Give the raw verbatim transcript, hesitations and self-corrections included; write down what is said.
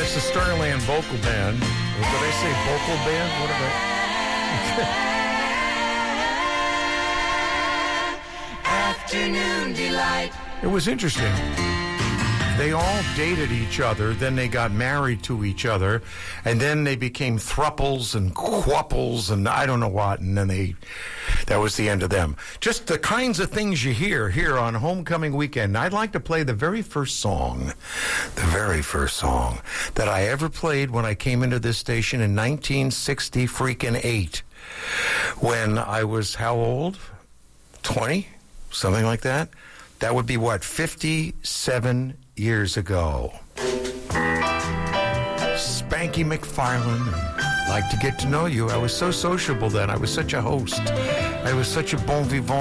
It's the Starland Vocal Band. Or did I say vocal band? What did I... Afternoon delight. It was interesting. They all dated each other, then they got married to each other, and then they became thruples and quapples and I don't know what, and then they, that was the end of them. Just the kinds of things you hear here on Homecoming Weekend. I'd like to play the very first song, the very first song that I ever played when I came into this station in nineteen sixty freaking eight, when I was how old? twenty? Something like that? That would be what, fifty-seven years ago. Spanky McFarlane. Like to get to know you. I was so sociable then. I was such a host. I was such a bon vivant.